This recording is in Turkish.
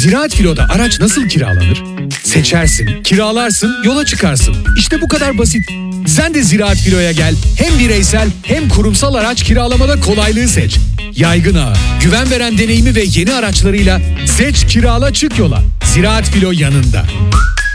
Ziraat Filo'da araç nasıl kiralanır? Seçersin, kiralarsın, yola çıkarsın. İşte bu kadar basit. Sen de Ziraat Filo'ya gel. Hem bireysel hem kurumsal araç kiralamada kolaylığı seç. Yaygın ağı, güven veren deneyimi ve yeni araçlarıyla seç, kirala, çık yola. Ziraat Filo yanında.